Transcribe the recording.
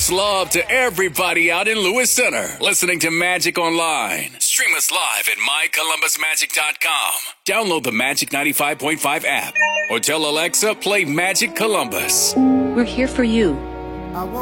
Much love to everybody out in Lewis Center listening to Magic Online. Stream us live at mycolumbusmagic.com. Download the Magic 95.5 app or tell Alexa, play Magic Columbus. We're here for you.